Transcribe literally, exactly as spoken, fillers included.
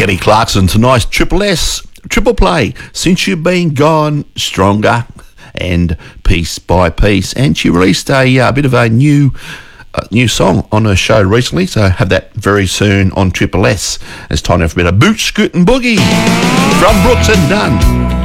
Kelly Clarkson tonight. Triple S, Triple Play, Since You've Been Gone, Stronger, and Piece by Piece. And she released a uh, bit of a new uh, new song on her show recently, so have that very soon on Triple S. It's time now for a bit of Boot Scootin' Boogie from Brooks and Dunn.